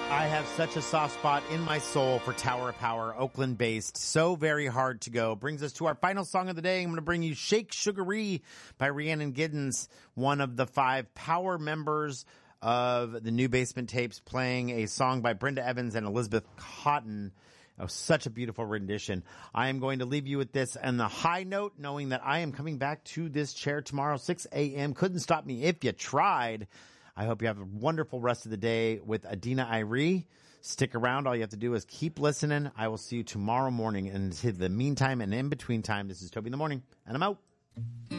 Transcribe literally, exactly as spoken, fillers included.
I have such a soft spot in my soul for Tower of Power, Oakland-based. So very hard to go. Brings us to our final song of the day. I'm going to bring you Shake Sugaree by Rhiannon Giddens, one of the five Power members of the New Basement Tapes, playing a song by Brenda Evans and Elizabeth Cotton. Oh, such a beautiful rendition. I am going to leave you with this on the high note, knowing that I am coming back to this chair tomorrow, six a.m. Couldn't stop me if you tried. I hope you have a wonderful rest of the day with Adina Irie. Stick around. All you have to do is keep listening. I will see you tomorrow morning. And in the meantime and in between time, this is Toby in the Morning, and I'm out.